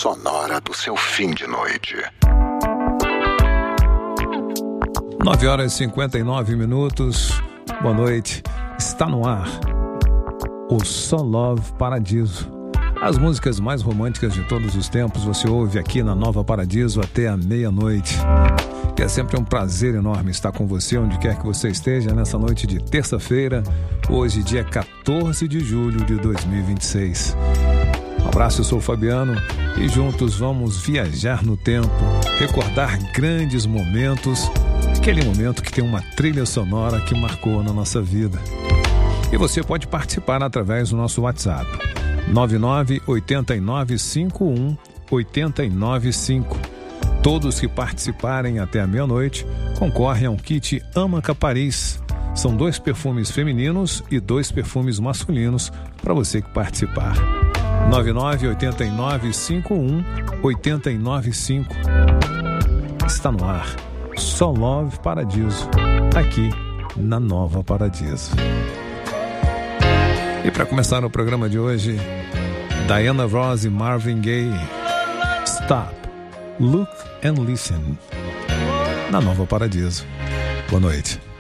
sonora do seu fim de noite. 9h59. Boa noite. Está no ar o Só Love Paradiso. As músicas mais românticas de todos os tempos você ouve aqui na Nova Paradiso até a meia-noite. E é sempre um prazer enorme estar com você onde quer que você esteja nessa noite de terça-feira, hoje dia 14 de julho de 2026. Um abraço, eu sou o Fabiano e juntos vamos viajar no tempo, recordar grandes momentos, aquele momento que tem uma trilha sonora que marcou na nossa vida. E você pode participar através do nosso WhatsApp 998951-895. Todos que participarem até a meia-noite concorrem a um kit Amaca Paris. São 2 perfumes femininos e 2 perfumes masculinos para você que participar. 998951-895. Está no ar Só Love Paradiso, aqui na Nova Paradiso. E para começar o programa de hoje, Diana Ross e Marvin Gaye, Stop, Look and Listen, na Nova Paradiso. Boa noite.